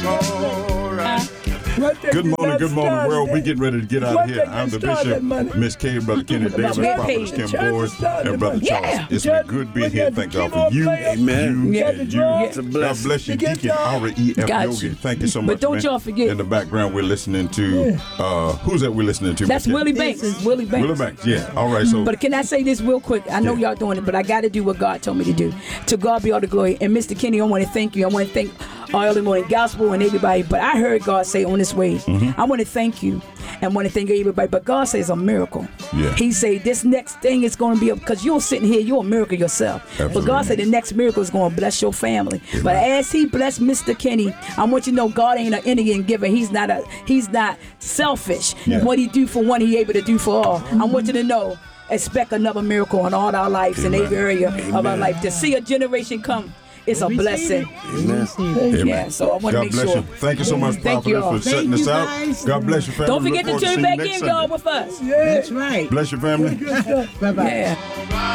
Good morning, world. We getting ready to get out of here. I'm the Bishop, Miss K, Brother Kenny Davis, Prophet Kim Boyd, and Brother Charles. It's been good being here. Thank God for you, Amen. you, and you. It's a blessing. God bless you, Deacon R.E.F. Yogi. Thank you so much, But don't man. y'all forget. In the background, we're listening to, who's that we're listening to? That's Willie Banks. Willie Banks. Willie Banks, yeah. All right, so. But can I say this real quick? I know y'all doing it, but I got to do what God told me to do. To God be all the glory. And Mr. Kenny, I want to thank you. I want to thank Early Morning Gospel and everybody. But I heard God say on this way, I want to thank you and want to thank everybody. But God says a miracle. Yeah. He said this next thing is going to be, because you're sitting here, you're a miracle yourself. Absolutely. But God said the next miracle is going to bless your family. But as He blessed Mr. Kenny, I want you to know God ain't an Indian giver. He's not selfish. Yeah. What He do for one, He able to do for all. I want you to know, expect another miracle in all our lives, in every area of our life. To see a generation come, it's a blessing. Amen. Yeah, so I want to God make bless sure. you. Thank you so much, Thank you Prophet, all. for setting this out. God bless your family. Don't forget Look to forward tune see you back next in, Sunday. God, with us. That's right. Bless your family. Bye-bye. Yeah.